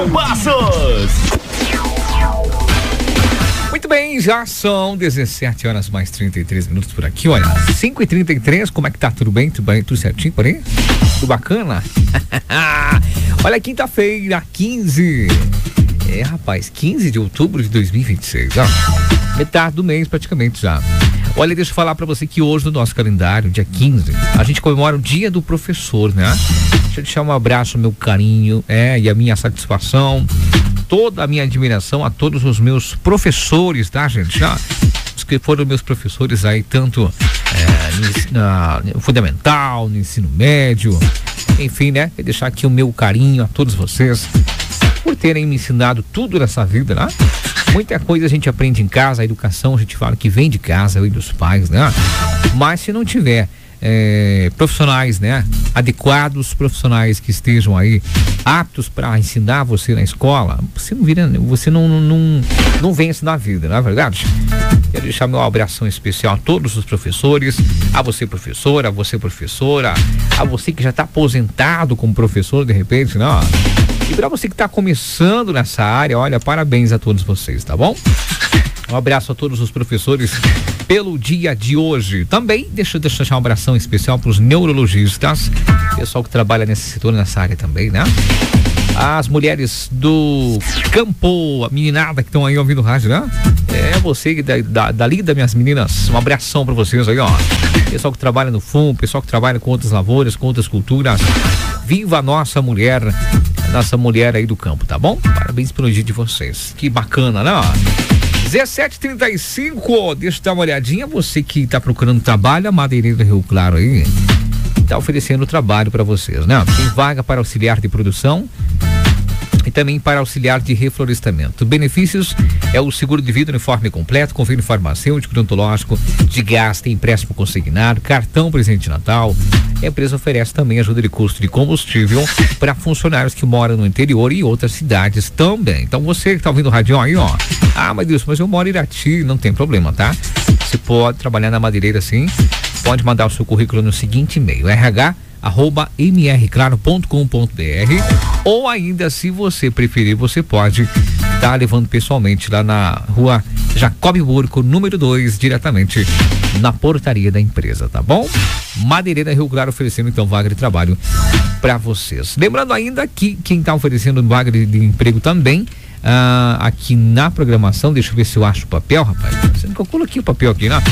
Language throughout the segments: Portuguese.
Wilson Passos. Muito bem, já são 17 horas mais 33 minutos por aqui, olha, 5h33, como é que tá? Tudo bem? Tudo certinho por aí? Tudo bacana? Olha, quinta-feira, 15. Rapaz, 15 de outubro de 2026, ó. Metade do mês praticamente já. Olha, deixa eu falar pra você que hoje no nosso calendário, dia 15, a gente comemora o Dia do Professor, né? Deixa eu deixar um abraço, meu carinho, e a minha satisfação, toda a minha admiração a todos os meus professores, tá, gente? Os que foram meus professores aí, tanto no fundamental, no ensino médio, enfim, né? Vou deixar aqui o meu carinho a todos vocês por terem me ensinado tudo nessa vida, né? Muita coisa a gente aprende em casa, a educação a gente fala que vem de casa, vem dos pais, né? Mas se não tiver profissionais, né? Adequados, profissionais que estejam aí aptos para ensinar você na escola, você não vence na vida, não é verdade? Quero deixar meu abração especial a todos os professores, a você professora, a você professora, a você que já está aposentado como professor de repente, né? E para você que está começando nessa área, olha, parabéns a todos vocês, tá bom? Um abraço a todos os professores pelo dia de hoje. Também deixa eu deixar um abração especial para os neurologistas, pessoal que trabalha nesse setor, nessa área também, né? As mulheres do campo, a meninada que estão aí ouvindo o rádio, né? Você dali das minhas meninas, um abração para vocês aí, ó. Pessoal que trabalha no fundo, pessoal que trabalha com outras lavouras, com outras culturas. Viva a nossa mulher aí do campo, tá bom? Parabéns pelo dia de vocês. Que bacana, né? 17h35, deixa eu dar uma olhadinha. Você que tá procurando trabalho, a Madeireira Rio Claro aí tá oferecendo trabalho para vocês, né? Tem vaga para auxiliar de produção e também para auxiliar de reflorestamento. Benefícios é o seguro de vida, uniforme completo, convênio farmacêutico, odontológico, de gás, tem empréstimo consignado, cartão presente de Natal. A empresa oferece também ajuda de custo de combustível para funcionários que moram no interior e outras cidades também. Então você que tá ouvindo o rádio aí, ó. Mas Deus, mas eu moro em Irati, não tem problema, tá? Você pode trabalhar na Madeireira sim. Pode mandar o seu currículo no seguinte e-mail, rh@mrclaro.com.br, ou ainda, se você preferir, você pode estar levando pessoalmente lá na rua Jacob Burco, número 2, diretamente na portaria da empresa, tá bom? Madeireira Rio Claro oferecendo então vaga de trabalho para vocês. Lembrando ainda que quem está oferecendo vaga de emprego também, aqui na programação, deixa eu ver se eu acho o papel, rapaz. Você não calcula aqui o papel aqui, né?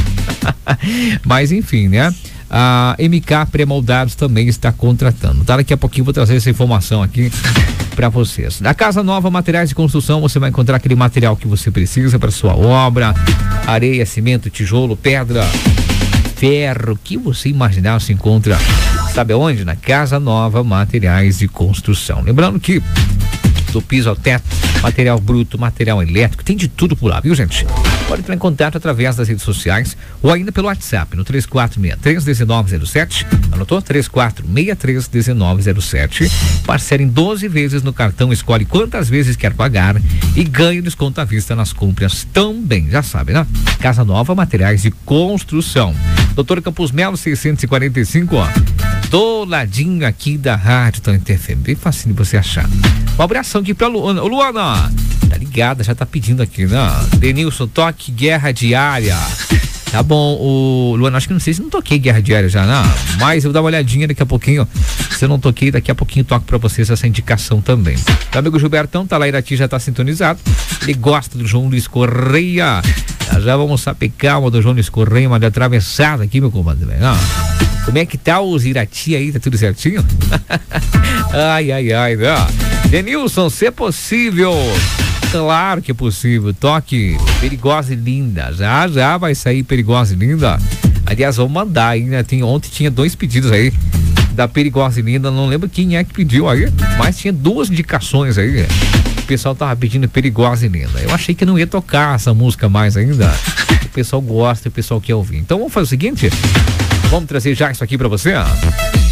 Mas enfim, né? A MK Pré-Moldados também está contratando, tá? Daqui a pouquinho vou trazer essa informação aqui para vocês. Na Casa Nova Materiais de Construção, você vai encontrar aquele material que você precisa para sua obra: areia, cimento, tijolo, pedra, ferro, que você imaginar se encontra, sabe aonde? Na Casa Nova Materiais de Construção. Lembrando que do piso ao teto, material bruto, material elétrico, tem de tudo por lá, viu, gente? Pode entrar em contato através das redes sociais ou ainda pelo WhatsApp no 3463-1907. Anotou? 3463-1907. Parcela em 12 vezes no cartão, escolhe quantas vezes quer pagar e ganha desconto à vista nas compras também. Já sabe, né? Casa Nova Materiais de Construção. Doutor Campos Melo, 645, ó. Do ladinho aqui da Rádio Tânia FM. Bem facinho de você achar. Um abração aqui pra Luana. Ô, Luana, tá ligada, já tá pedindo aqui, né? Denilson, toque Guerra Diária. Tá bom, o Luana, acho que não sei se não toquei Guerra Diária já, não. Mas eu vou dar uma olhadinha daqui a pouquinho. Se eu não toquei, daqui a pouquinho toco pra vocês essa indicação também. Meu amigo Gilbertão tá lá, Irati, já tá sintonizado. Ele gosta do João Luiz Correia. Já vamos saber calma do João Luiz Correia, uma de atravessada aqui, meu comandante. Como é que tá os Irati aí? Tá tudo certinho? Ai, né? Denilson, se é possível. Claro que é possível. Toque Perigosa e Linda. Já vai sair Perigosa e Linda. Aliás, vamos mandar aí, né? Ontem tinha 2 pedidos aí da Perigosa e Linda. Não lembro quem é que pediu aí, mas tinha 2 indicações aí. O pessoal tava pedindo Perigosa e Linda. Eu achei que não ia tocar essa música mais ainda. O pessoal gosta, o pessoal quer ouvir. Então vamos fazer o seguinte. Vamos trazer já isso aqui pra você, ó.